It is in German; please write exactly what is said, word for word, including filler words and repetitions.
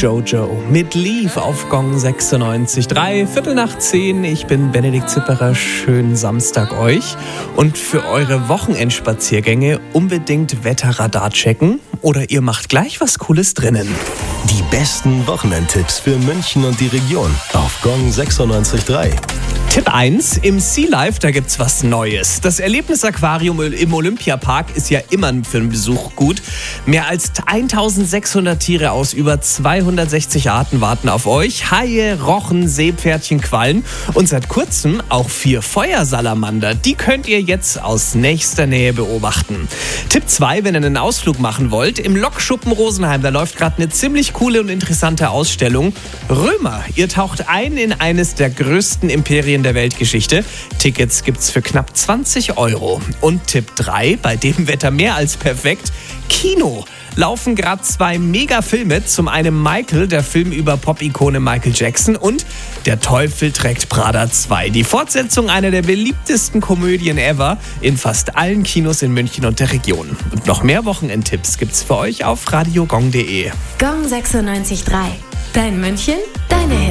Jojo mit Leave auf Gong sechsundneunzig Komma drei, Viertel nach zehn. Ich bin Benedikt Zipperer. Schönen Samstag euch. Und für eure Wochenendspaziergänge unbedingt Wetterradar checken oder ihr macht gleich was Cooles drinnen. Die besten Wochenendtipps für München und die Region auf Gong sechsundneunzig Komma drei. Tipp eins, im Sea Life, da gibt's was Neues. Das Erlebnisaquarium im Olympiapark ist ja immer für einen Besuch gut. Mehr als eintausendsechshundert Tiere aus über zweihundertsechzig Arten warten auf euch. Haie, Rochen, Seepferdchen, Quallen und seit kurzem auch vier Feuersalamander. Die könnt ihr jetzt aus nächster Nähe beobachten. Tipp zwei, wenn ihr einen Ausflug machen wollt, im Lokschuppen Rosenheim, da läuft gerade eine ziemlich coole und interessante Ausstellung. Römer, ihr taucht ein in eines der größten Imperien der Weltgeschichte. Tickets gibt's für knapp zwanzig Euro. Und Tipp drei, bei dem Wetter mehr als perfekt, Kino. Laufen gerade zwei Mega-Filme. Zum einen Michael, der Film über Pop-Ikone Michael Jackson, und Der Teufel trägt Prada zwei. Die Fortsetzung einer der beliebtesten Komödien ever in fast allen Kinos in München und der Region. Und noch mehr Wochenendtipps gibt's für euch auf radio gong punkt de. Gong sechsundneunzig Komma drei. Dein München, deine Hits.